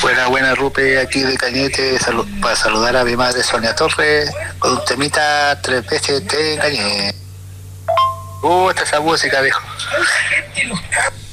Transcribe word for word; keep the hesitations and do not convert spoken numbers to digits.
Buena, buena, Rupe, aquí de Cañete, salu para saludar a mi madre Sonia Torres, con un temita tres veces te engañé. Uh, esta esa música, viejo.